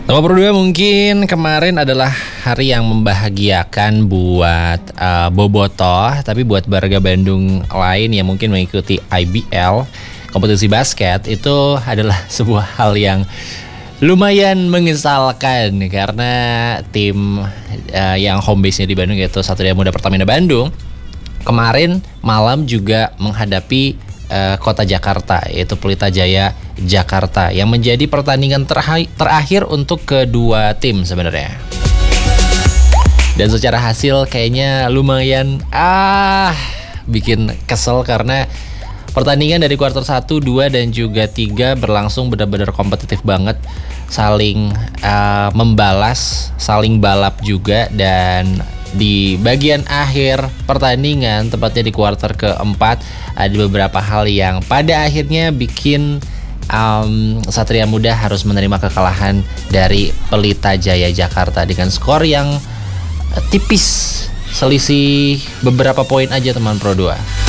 Nomor berdua, mungkin kemarin adalah hari yang membahagiakan buat Bobotoh, tapi buat warga Bandung lain yang mungkin mengikuti IBL, kompetisi basket, itu adalah sebuah hal yang lumayan mengesalkan karena tim yang home base-nya di Bandung, yaitu Satria Muda Pertamina Bandung, kemarin malam juga menghadapi kota Jakarta, yaitu Pelita Jaya Jakarta, yang menjadi pertandingan terakhir untuk kedua tim sebenarnya. Dan secara hasil kayaknya lumayan bikin kesel karena pertandingan dari kuarter 1, 2, dan juga 3 berlangsung benar-benar kompetitif banget, saling membalas, saling balap juga. Dan di bagian akhir pertandingan, tepatnya di kuarter keempat, ada beberapa hal yang pada akhirnya bikin Satria Muda harus menerima kekalahan dari Pelita Jaya Jakarta dengan skor yang tipis, selisih beberapa poin aja teman Pro 2.